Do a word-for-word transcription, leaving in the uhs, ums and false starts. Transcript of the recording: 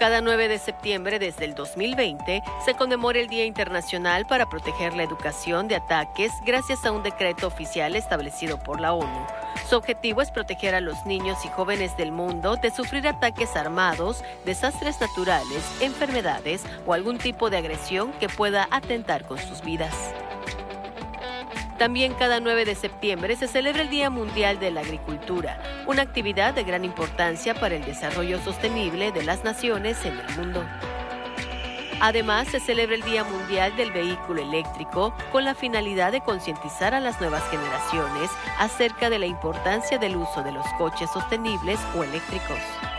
Cada nueve de septiembre desde el dos mil veinte se conmemora el Día Internacional para proteger la educación de ataques gracias a un decreto oficial establecido por la ONU. Su objetivo es proteger a los niños y jóvenes del mundo de sufrir ataques armados, desastres naturales, enfermedades o algún tipo de agresión que pueda atentar con sus vidas. También cada nueve de septiembre se celebra el Día Mundial de la Agricultura, una actividad de gran importancia para el desarrollo sostenible de las naciones en el mundo. Además, se celebra el Día Mundial del Vehículo Eléctrico con la finalidad de concientizar a las nuevas generaciones acerca de la importancia del uso de los coches sostenibles o eléctricos.